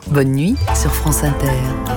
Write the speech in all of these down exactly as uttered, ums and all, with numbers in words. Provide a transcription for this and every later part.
Bonne nuit sur France Inter.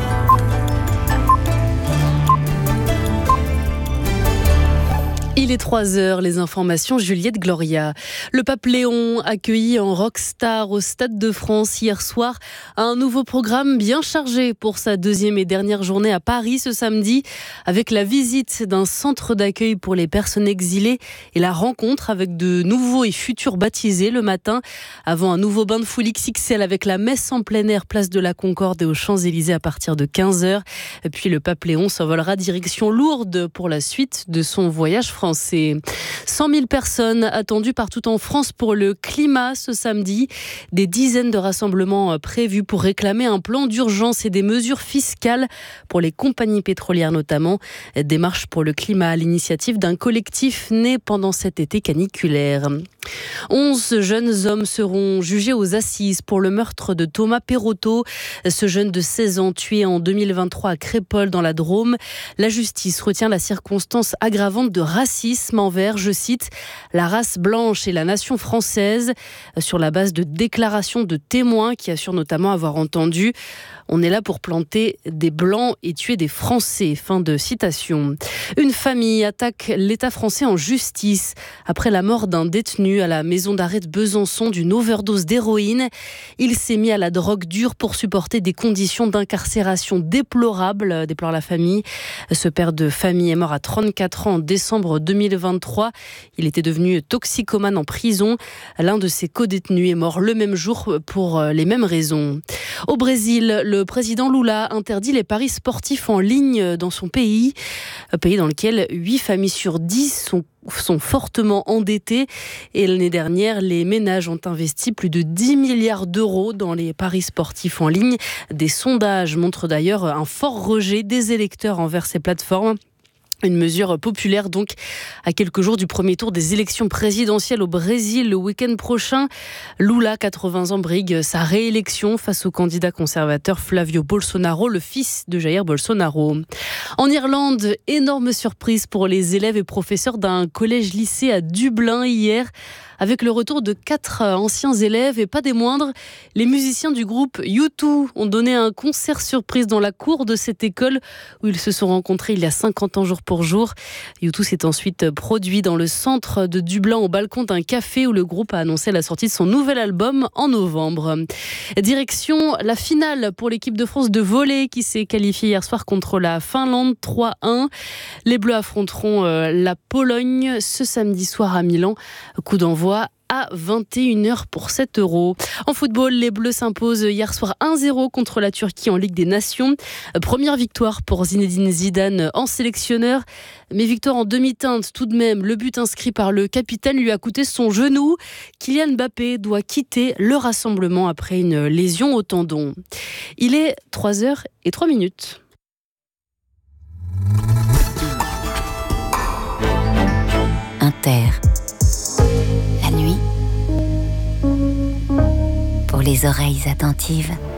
Il est trois heures, les informations Juliette Gloria. Le pape Léon, accueilli en rockstar au Stade de France hier soir, a un nouveau programme bien chargé pour sa deuxième et dernière journée à Paris ce samedi, avec la visite d'un centre d'accueil pour les personnes exilées et la rencontre avec de nouveaux et futurs baptisés le matin, avant un nouveau bain de foule X X L avec la messe en plein air, place de la Concorde et aux Champs-Élysées à partir de quinze heures. Et puis le pape Léon s'envolera direction Lourdes pour la suite de son voyage français. cent mille personnes attendues partout en France pour le climat ce samedi. Des dizaines de rassemblements prévus pour réclamer un plan d'urgence et des mesures fiscales pour les compagnies pétrolières notamment. Des marches pour le climat à l'initiative d'un collectif né pendant cet été caniculaire. onze jeunes hommes seront jugés aux assises pour le meurtre de Thomas Perotto. Ce jeune de seize ans tué en deux mille vingt-trois à Crépol dans la Drôme. La justice retient la circonstance aggravante de racisme envers, je cite, la race blanche et la nation française, sur la base de déclarations de témoins qui assurent notamment avoir entendu « On est là pour planter des blancs et tuer des Français ». Fin de citation. Une famille attaque l'État français en justice après la mort d'un détenu à la maison d'arrêt de Besançon d'une overdose d'héroïne. Il s'est mis à la drogue dure pour supporter des conditions d'incarcération déplorables, déplore la famille. Ce père de famille est mort à trente-quatre ans en décembre deux mille vingt-trois. Il était devenu toxicomane en prison. L'un de ses codétenus est mort le même jour pour les mêmes raisons. Au Brésil, le président Lula interdit les paris sportifs en ligne dans son pays, un pays dans lequel huit familles sur dix sont sont fortement endettés et l'année dernière, les ménages ont investi plus de dix milliards d'euros dans les paris sportifs en ligne. Des sondages montrent d'ailleurs un fort rejet des électeurs envers ces plateformes. Une mesure populaire donc à quelques jours du premier tour des élections présidentielles au Brésil le week-end prochain. Lula, quatre-vingts ans, brigue sa réélection face au candidat conservateur Flavio Bolsonaro, le fils de Jair Bolsonaro. En Irlande, énorme surprise pour les élèves et professeurs d'un collège-lycée à Dublin hier. Avec le retour de quatre anciens élèves et pas des moindres, les musiciens du groupe U deux ont donné un concert surprise dans la cour de cette école où ils se sont rencontrés il y a cinquante ans jour pour jour. U deux s'est ensuite produit dans le centre de Dublin au balcon d'un café où le groupe a annoncé la sortie de son nouvel album en novembre. Direction la finale pour l'équipe de France de volley qui s'est qualifiée hier soir contre la Finlande trois un. Les Bleus affronteront la Pologne ce samedi soir à Milan. Coup d'envoi à vingt et une heures pour sept euros. En football, les Bleus s'imposent hier soir un zéro contre la Turquie en Ligue des Nations. Première victoire pour Zinedine Zidane en sélectionneur. Mais victoire en demi-teinte tout de même. Le but inscrit par le capitaine lui a coûté son genou. Kylian Mbappé doit quitter le rassemblement après une lésion au tendon. Il est trois heures et trois minutes. Inter. La nuit, pour les oreilles attentives.